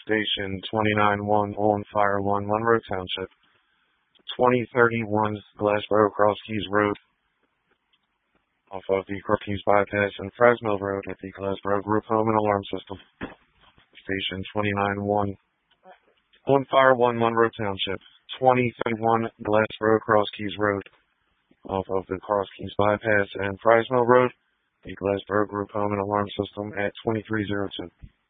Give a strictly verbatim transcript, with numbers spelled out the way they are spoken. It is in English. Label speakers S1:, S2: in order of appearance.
S1: Station twenty-nine one on Fire one, Monroe Township. twenty thirty-one Glassboro Cross Keys Road, off of the Cross Keys Bypass and Fresno Road at the Glassboro Group Home and Alarm System. Station twenty-nine one on Fire one, Monroe Township. twenty thirty-one Glassboro Cross Keys Road, off of the Cross Keys Bypass and Fresno Road, the Glassboro Group Home and Alarm System at twenty-three oh two.